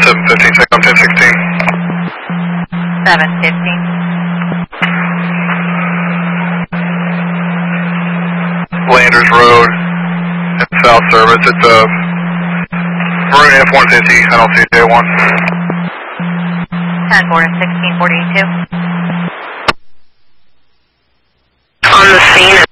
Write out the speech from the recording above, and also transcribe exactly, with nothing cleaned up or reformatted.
seven fifteen, check on ten sixteen. seven fifteen. Landers Road, at South Service. It's a Maroon F one fifty. I don't see a J one. ten four sixteen forty-two. On the scene